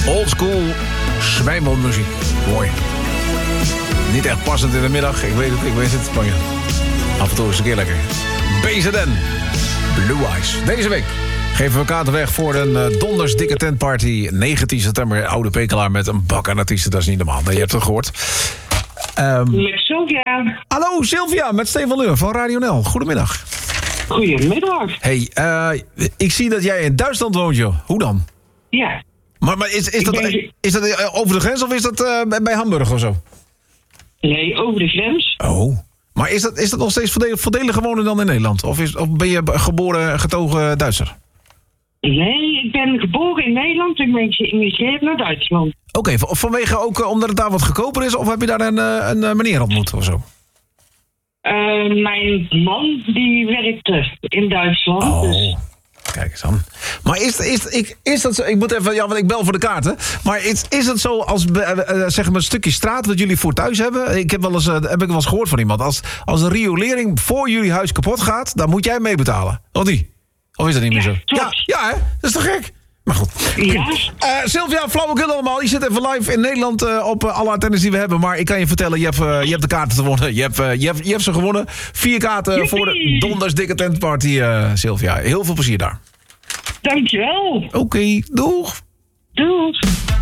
Old school zwijmelmuziek. Mooi. Niet echt passend in de middag. Ik weet het. Maar ja, af en toe is het een keer lekker. BZN. Blue Eyes. Deze week geven we kaarten weg voor een dondersdikke tentparty. 19 september, Oude Pekelaar met een bak aan artiesten. Dat is niet normaal. Je hebt het gehoord. Met Sylvia. Hallo Sylvia, met Stefan Leur van Radio NL. Goedemiddag. Goedemiddag. Hey, ik zie dat jij in Duitsland woont, joh. Hoe dan? Ja. Maar is dat over de grens of is dat bij Hamburg of zo? Nee, over de grens. Oh. Maar is dat nog steeds voordeliger wonen dan in Nederland? Of ben je geboren, getogen Duitser? Nee, ik ben geboren in Nederland en ben geïmigreerd naar Duitsland. Oké, vanwege ook omdat het daar wat goedkoper is? Of heb je daar een meneer ontmoet of zo? Mijn man, die werkte in Duitsland. Oh, dus. Kijk eens aan. Maar is dat zo? Ik moet even, want ik bel voor de kaarten. Maar is het zo als zeg maar een stukje straat dat jullie voor thuis hebben? Ik heb wel eens gehoord van iemand. Als een riolering voor jullie huis kapot gaat, dan moet jij meebetalen. Of niet? Of is dat niet meer zo? Ja, hè? Dat is toch gek? Maar goed. Ja. Sylvia, flauwekul allemaal. Je zit even live in Nederland op alle antennes die we hebben. Maar ik kan je vertellen, je hebt de kaarten gewonnen. Je hebt ze gewonnen. 4 kaarten voor de dondersdikke tentparty, Sylvia. Heel veel plezier daar. Dankjewel. Oké, doeg. Doeg.